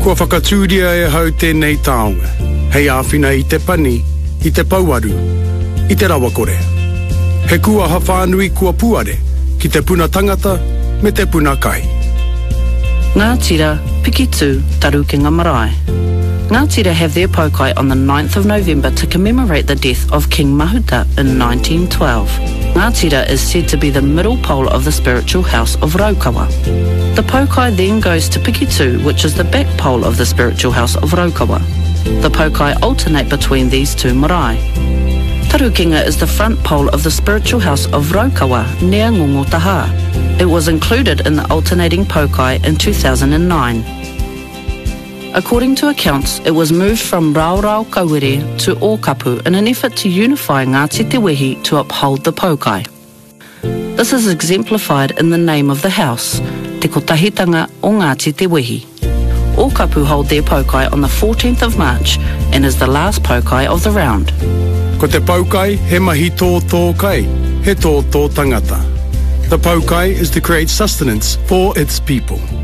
Kua whakatūria e hau tēnei taonga. Hei āwhina I te pani, I te pauaru, I te rawakore. He kua hawhanui kua puare, ki te puna tangata, me te puna kai. Ngā tira, piki tū, Tarukinga Marae. Ngā tira have their paukai on the 9th of November to commemorate the death of King Mahuta in 1912. Ngā tira is said to be the middle pole of the spiritual house of Raukawa. The paukai then goes to Pikitu, which is the back pole of the spiritual house of Raukawa. The paukai alternate between these two marae. Tarukinga is the front pole of the spiritual house of Raukawa, near Ngongotaha. It was included in the alternating paukai in 2009. According to accounts, it was moved from Raurau Kawere to Ōkapu in an effort to unify Ngāti Te Wehi to uphold the paukai. This is exemplified in the name of the house, Te Kotahitanga o Ngāti Te Wehi. Ōkapu hold their paukai on the 14th of March and is the last paukai of the round. Ko te paukai, he mahi tō kai, he tō tangata. The paukai is to create sustenance for its people.